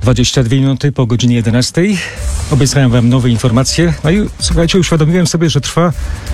22 minuty po godzinie 11. Obiecałem wam nowe informacje. No i słuchajcie, uświadomiłem sobie, że trwa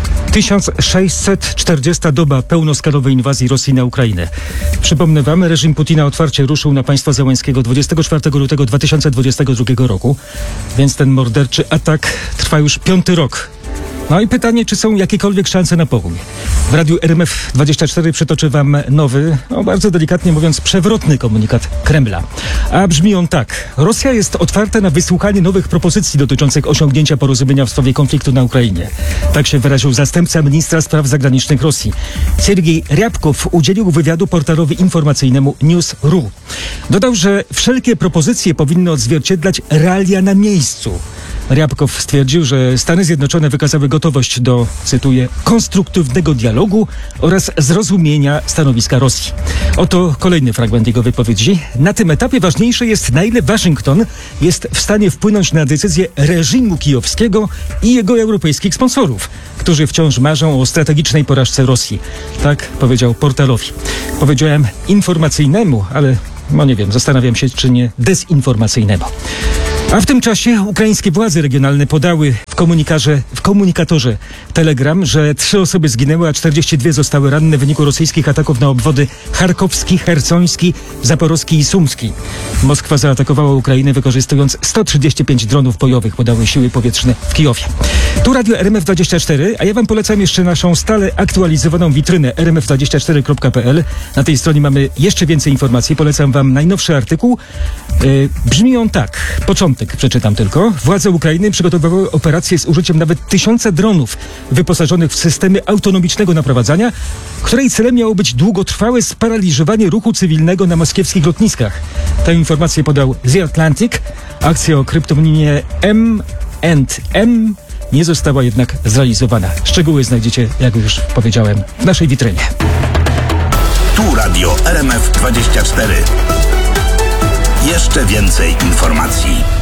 1640 doba pełnoskalowej inwazji Rosji na Ukrainę. Przypomnę wam, reżim Putina otwarcie ruszył na państwo Zełenskiego 24 lutego 2022 roku, więc ten morderczy atak trwa już 5. rok. No i pytanie, czy są jakiekolwiek szanse na pokój? W radiu RMF24 przytoczę wam nowy, bardzo delikatnie mówiąc, przewrotny komunikat Kremla. A brzmi on tak. Rosja jest otwarta na wysłuchanie nowych propozycji dotyczących osiągnięcia porozumienia w sprawie konfliktu na Ukrainie. Tak się wyraził zastępca ministra spraw zagranicznych Rosji. Sergiej Ryabkow udzielił wywiadu portalowi informacyjnemu News.ru. Dodał, że wszelkie propozycje powinny odzwierciedlać realia na miejscu. Ryabkow stwierdził, że Stany Zjednoczone wykazały gotowość do, cytuję, konstruktywnego dialogu oraz zrozumienia stanowiska Rosji. Oto kolejny fragment jego wypowiedzi. Na tym etapie ważniejsze jest, na ile Waszyngton jest w stanie wpłynąć na decyzję reżimu kijowskiego i jego europejskich sponsorów, którzy wciąż marzą o strategicznej porażce Rosji. Tak powiedział portalowi. Powiedziałem informacyjnemu, ale nie wiem, zastanawiam się, czy nie dezinformacyjnemu. A w tym czasie ukraińskie władze regionalne podały w komunikatorze Telegram, że 3 osoby zginęły, a 42 zostały ranne w wyniku rosyjskich ataków na obwody charkowski, chersoński, zaporowski i sumski. Moskwa zaatakowała Ukrainę, wykorzystując 135 dronów bojowych, podały siły powietrzne w Kijowie. Tu radio RMF24, a ja wam polecam jeszcze naszą stale aktualizowaną witrynę rmf24.pl. Na tej stronie mamy jeszcze więcej informacji. Polecam wam najnowszy artykuł. Brzmi on tak. Początek przeczytam tylko. Władze Ukrainy przygotowywały operację z użyciem nawet 1000 dronów wyposażonych w systemy autonomicznego naprowadzania, której celem miało być długotrwałe sparaliżowanie ruchu cywilnego na moskiewskich lotniskach. Tę informację podał The Atlantic. Akcja o kryptonimie M&M nie została jednak zrealizowana. Szczegóły znajdziecie, jak już powiedziałem, w naszej witrynie. Tu radio RMF24. Jeszcze więcej informacji.